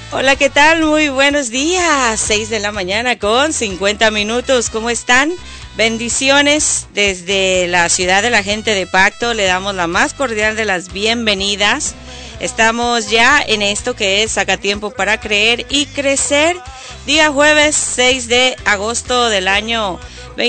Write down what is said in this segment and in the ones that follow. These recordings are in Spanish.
Hola, ¿qué tal? Muy buenos días. 6 de la mañana con 50 minutos. ¿Cómo están? Bendiciones desde la ciudad de la gente de Pacto. Le damos la más cordial de las bienvenidas. Estamos ya en esto que es Saca Tiempo para Creer y Crecer. Día jueves 6 de agosto del año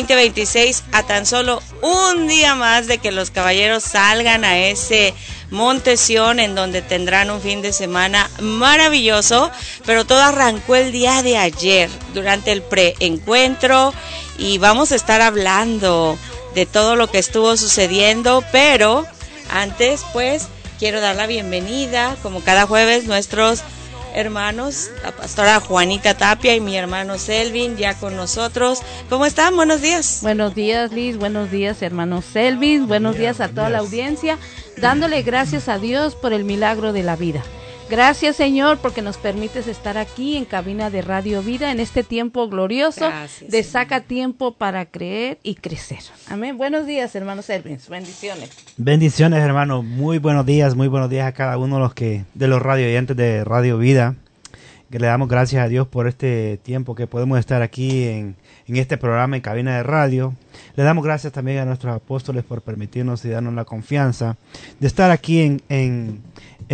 2026, a tan solo un día más de que los caballeros salgan a ese Monte Sión, en donde tendrán un fin de semana maravilloso, pero todo arrancó el día de ayer durante el preencuentro y vamos a estar hablando de todo lo que estuvo sucediendo, pero antes pues quiero dar la bienvenida, como cada jueves, nuestros hermanos, la pastora Juanita Tapia y mi hermano Selvin, ya con nosotros. ¿Cómo están? Buenos días. Buenos días, Liz. Buenos días, hermano Selvin. Buenos días a toda la audiencia. Dándole gracias a Dios por el milagro de la vida. Gracias, Señor, porque nos permites estar aquí en cabina de Radio Vida en este tiempo glorioso. Gracias, de Saca Tiempo para Creer y Crecer. Amén. Buenos días, hermanos Selvin. Bendiciones. Bendiciones, hermano. Muy buenos días a cada uno de los radio oyentes de Radio Vida. Que le damos gracias a Dios por este tiempo que podemos estar aquí en este programa en cabina de radio. Le damos gracias también a nuestros apóstoles por permitirnos y darnos la confianza de estar aquí en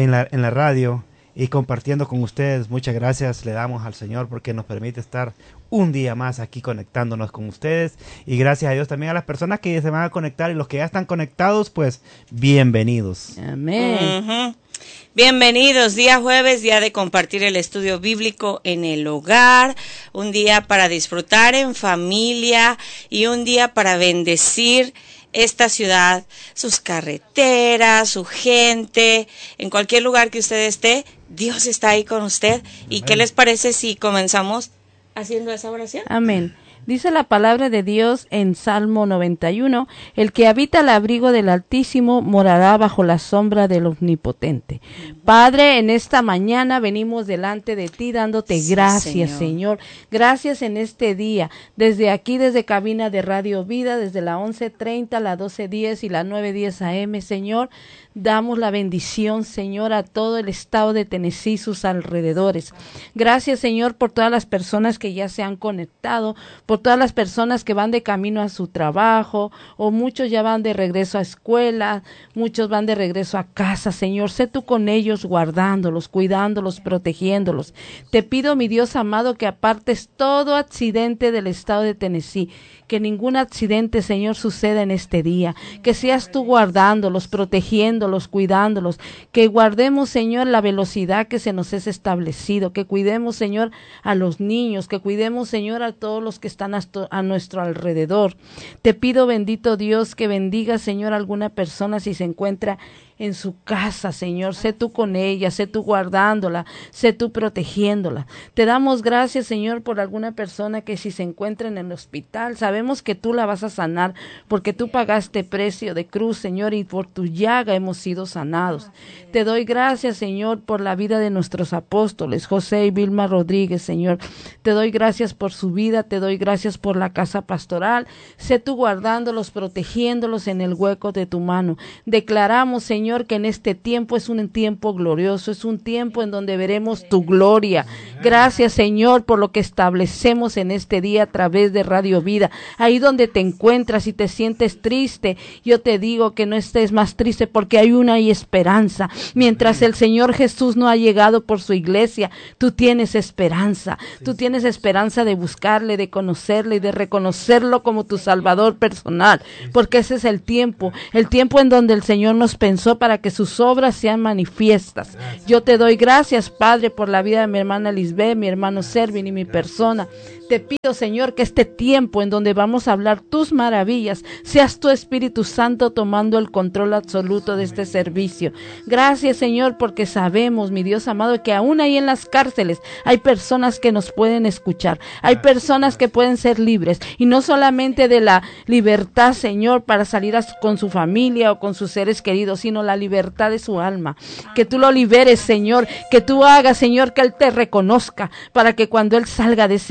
la radio y compartiendo con ustedes. Muchas gracias le damos al Señor porque nos permite estar un día más aquí conectándonos con ustedes, y gracias a Dios también a las personas que se van a conectar, y los que ya están conectados, pues bienvenidos. Amén. Bienvenidos, día jueves, día de compartir el estudio bíblico en el hogar, un día para disfrutar en familia y un día para bendecir esta ciudad, sus carreteras, su gente, en cualquier lugar que usted esté, Dios está ahí con usted. ¿Y qué les parece si comenzamos haciendo esa oración? Amén. Dice la palabra de Dios en Salmo 91, el que habita al abrigo del Altísimo morará bajo la sombra del Omnipotente. Padre, en esta mañana venimos delante de ti dándote gracias, Señor. Gracias en este día, desde aquí, desde cabina de Radio Vida, desde la 11:30, la 12:10 y la 9:10 AM, Señor. Damos la bendición, Señor, a todo el estado de Tennessee y sus alrededores. Gracias, Señor, por todas las personas que ya se han conectado, por todas las personas que van de camino a su trabajo, o muchos ya van de regreso a escuela, muchos van de regreso a casa, Señor. Sé tú con ellos, guardándolos, cuidándolos, protegiéndolos. Te pido, mi Dios amado, que apartes todo accidente del estado de Tennessee, que ningún accidente, Señor, suceda en este día, que seas tú guardándolos, protegiéndolos, cuidándolos, que guardemos, Señor, la velocidad que se nos es establecido, que cuidemos, Señor, a los niños, que cuidemos, Señor, a todos los que están a nuestro alrededor. Te pido, bendito Dios, que bendiga, Señor, a alguna persona si se encuentra en su casa, Señor. Sé tú con ella, sé tú guardándola, sé tú protegiéndola. Te damos gracias, Señor, por alguna persona que si se encuentra en el hospital, sabemos que tú la vas a sanar, porque tú pagaste precio de cruz, Señor, y por tu llaga hemos sido sanados. Te doy gracias, Señor, por la vida de nuestros apóstoles, José y Vilma Rodríguez, Señor. Te doy gracias por su vida, te doy gracias por la casa pastoral. Sé tú guardándolos, protegiéndolos en el hueco de tu mano. Declaramos, Señor, que en este tiempo es un tiempo glorioso, es un tiempo en donde veremos tu gloria. Gracias, Señor, por lo que establecemos en este día a través de Radio Vida. Ahí donde te encuentras y te sientes triste, yo te digo que no estés más triste, porque hay esperanza. Mientras el Señor Jesús no ha llegado por su iglesia, tú tienes esperanza. Tú tienes esperanza de buscarle, de conocerle y de reconocerlo como tu Salvador personal, porque ese es el tiempo en donde el Señor nos pensó para que sus obras sean manifiestas. Yo te doy gracias, Padre, por la vida de mi hermana Lisbeth, mi hermano Selvin y mi persona. Te pido, Señor, que este tiempo en donde vamos a hablar tus maravillas, seas tu Espíritu Santo tomando el control absoluto de este servicio. Gracias, Señor, porque sabemos, mi Dios amado, que aún ahí en las cárceles hay personas que nos pueden escuchar, hay personas que pueden ser libres, y no solamente de la libertad, Señor, para salir con su familia o con sus seres queridos, sino la libertad de su alma. Que tú lo liberes, Señor, que tú hagas, Señor, que Él te reconozca, para que cuando Él salga de ese lugar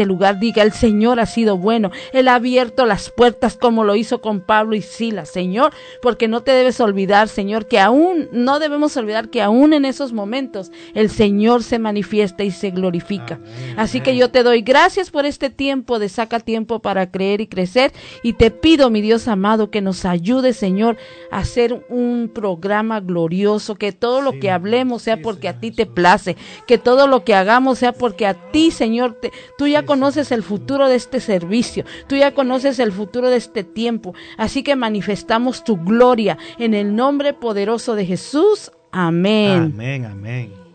bendiga. El Señor ha sido bueno. Él ha abierto las puertas como lo hizo con Pablo y Silas, Señor, porque no te debes olvidar, Señor, que no debemos olvidar que aún en esos momentos el Señor se manifiesta y se glorifica. Amén. Así que yo te doy gracias por este tiempo de Saca Tiempo para Creer y Crecer, y te pido, mi Dios amado, que nos ayude, Señor, a hacer un programa glorioso, que todo lo que hablemos sea porque a ti te place, que todo lo que hagamos sea porque a ti, Señor, tú ya conoces el futuro de este servicio, tú ya conoces el futuro de este tiempo, así que manifestamos tu gloria en el nombre poderoso de Jesús. Amén. Amén, amén.